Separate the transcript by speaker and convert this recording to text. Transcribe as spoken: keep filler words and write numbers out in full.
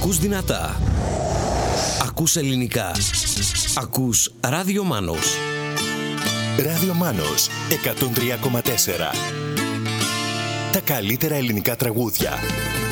Speaker 1: Ακούς δυνατά. Ακούς ελληνικά. Ακούς Ράδιο Μάνος.
Speaker 2: Ράδιο Μάνος εκατόν τρία κόμμα τέσσερα. Τα καλύτερα ελληνικά τραγούδια.